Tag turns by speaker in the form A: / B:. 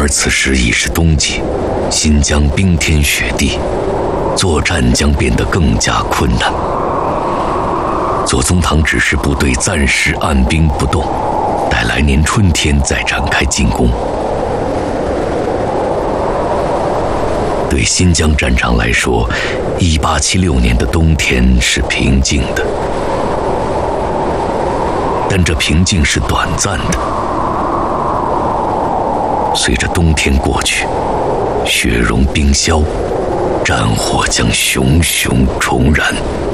A: 此时已是冬季，新疆冰天雪地，作战将变得更加困难。左宗棠指示部队暂时按兵不动，待来年春天再展开进攻。对新疆战场来说，1876年的冬天是平静的，但这平静是短暂的。随着冬天过去，雪融冰消，战火将熊熊重燃。